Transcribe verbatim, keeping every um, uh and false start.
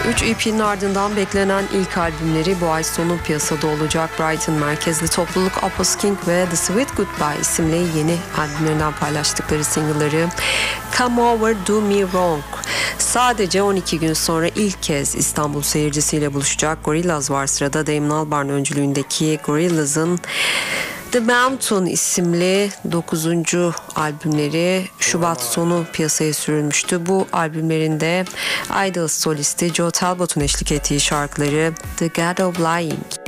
üç E P'nin ardından beklenen ilk albümleri bu ay sonu piyasada olacak. Brighton merkezli topluluk Opus King ve The Sweet Goodbye isimli yeni albümlerinden paylaştıkları single'ları Come Over Do Me Wrong. Sadece on iki gün sonra ilk kez İstanbul seyircisiyle buluşacak Gorillaz var sırada. Damon Albarn öncülüğündeki Gorillaz'ın The Mountain isimli dokuzuncu albümleri Şubat sonu piyasaya sürülmüştü. Bu albümlerinde Idols solisti Joe Talbot'un eşlik ettiği şarkıları The God of Lying.